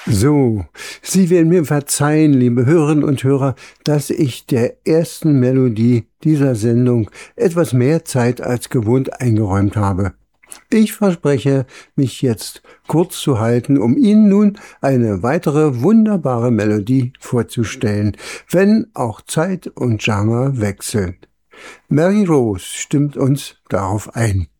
So, Sie werden mir verzeihen, liebe Hörerinnen und Hörer, dass ich der ersten Melodie dieser Sendung etwas mehr Zeit als gewohnt eingeräumt habe. Ich verspreche, mich jetzt kurz zu halten, um Ihnen nun eine weitere wunderbare Melodie vorzustellen, wenn auch Zeit und Genre wechseln. Mary Rose stimmt uns darauf ein.